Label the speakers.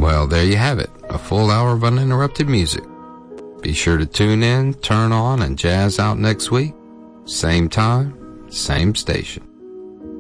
Speaker 1: Well, there you have it, a full hour of uninterrupted music. Be sure to tune in, turn on, and jazz out next week. Same time, same station.